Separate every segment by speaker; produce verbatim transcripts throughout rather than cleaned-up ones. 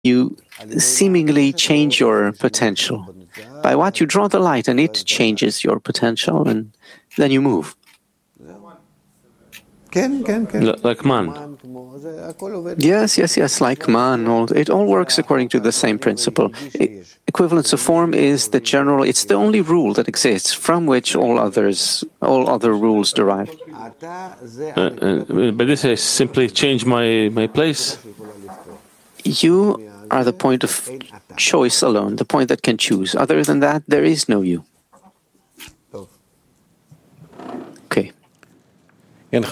Speaker 1: you seemingly change your potential. By what you draw the light, and it changes your potential, and then you move.
Speaker 2: Like man.
Speaker 1: Yes, yes, yes, like man. It all works according to the same principle. E- equivalence of form is the general, it's the only rule that exists from which all others, all other rules derive.
Speaker 2: Uh, uh, by this I simply change my, my place.
Speaker 1: You are the point of choice alone, the point that can choose. Other than that, there is no you. Okay.
Speaker 3: Yes,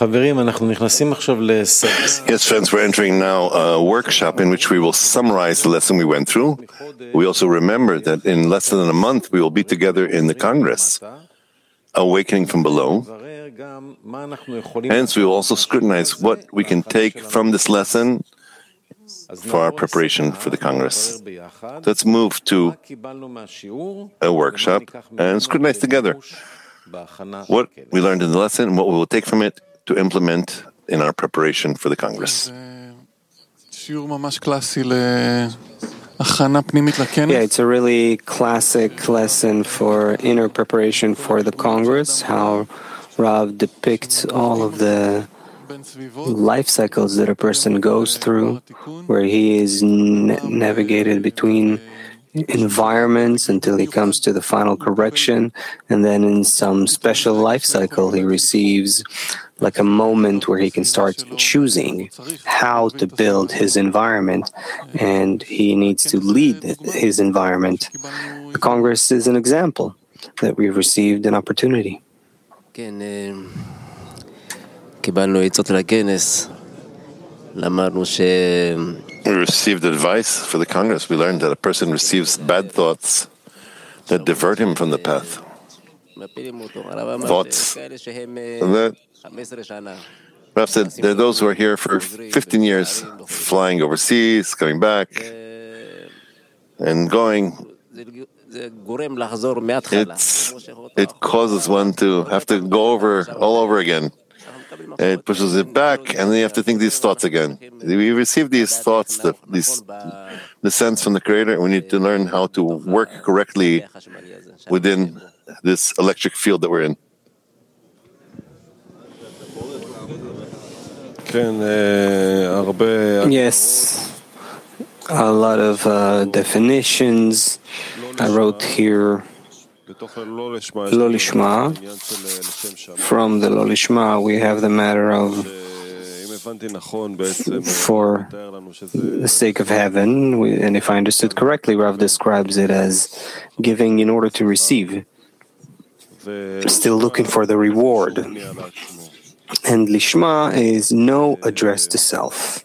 Speaker 4: friends, we're entering now a workshop in which we will summarize the lesson we went through. We also remember that in less than a month we will be together in the Congress, Awakening from Below. Hence, we will also scrutinize what we can take from this lesson for our preparation for the Congress. Let's move to a workshop and scrutinize together what we learned in the lesson and what we will take from it to implement in our preparation for the Congress.
Speaker 5: Yeah, it's a really classic lesson for inner preparation for the Congress, how Rav depicts all of the life cycles that a person goes through, where he is na- navigated between environments until he comes to the final correction, and then in some special life cycle he receives like a moment where he can start choosing how to build his environment, and he needs to lead his environment. The Congress is an example that we've received an opportunity.
Speaker 4: We received advice for the Congress. We learned that a person receives bad thoughts that divert him from the path. Thoughts that Rav said there are those who are here for fifteen years, flying overseas, coming back, and going. It's, it causes one to have to go over all over again. It pushes it back, and then you have to think these thoughts again. We receive these thoughts, the, these the sense from the Creator, and we need to learn how to work correctly within this electric field that we're in.
Speaker 5: Yes, a lot of uh, definitions. I wrote here Lo Lishma. From the Lo Lishma, we have the matter of for the sake of heaven, we, and if I understood correctly, Rav describes it as giving in order to receive, still looking for the reward. And Lishma is no address to self.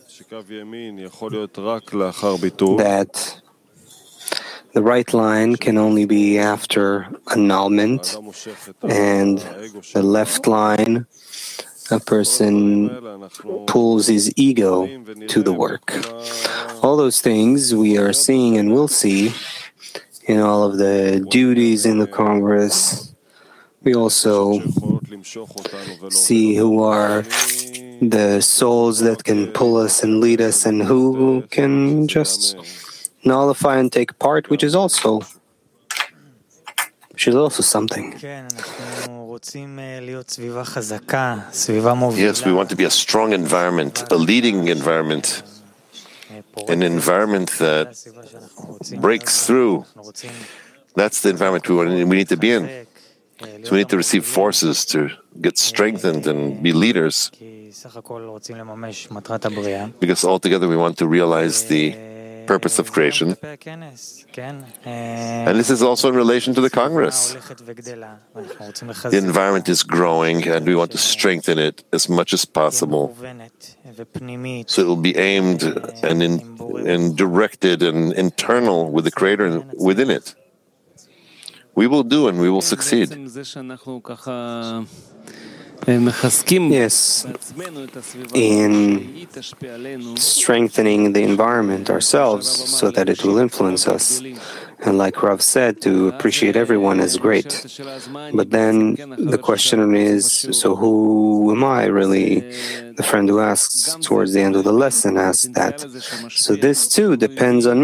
Speaker 5: That the right line can only be after annulment, and the left line, a person pulls his ego to the work. All those things we are seeing and will see in all of the duties in the Congress. We also see who are the souls that can pull us and lead us, and who can just nullify and take part, which is also which is also something.
Speaker 4: Yes, we want to be a strong environment, a leading environment, an environment that breaks through. That's the environment we want, we need to be in. So we need to receive forces to get strengthened and be leaders, because altogether we want to realize the purpose of creation. And this is also in relation to the Congress. The environment is growing, and we want to strengthen it as much as possible, so it will be aimed and, in, and directed and internal with the Creator and within it. We will do, and we will succeed.
Speaker 5: Yes, in strengthening the environment ourselves so that it will influence us, And like Rav said, to appreciate everyone is great. But then the question is, so who am I really? The friend who asks towards the end of the lesson asks that. So this too depends on